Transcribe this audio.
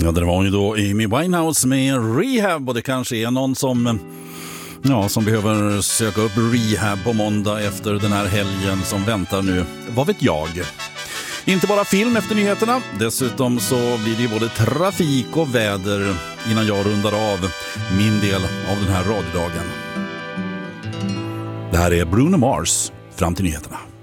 Ja, det var ju då Amy Winehouse med Rehab, och det kanske är någon som behöver söka upp rehab på måndag efter den här helgen som väntar nu. Vad vet jag? Inte bara film efter nyheterna, dessutom så blir det både trafik och väder innan jag rundar av min del av den här radiodagen. Det här är Bruno Mars fram till nyheterna.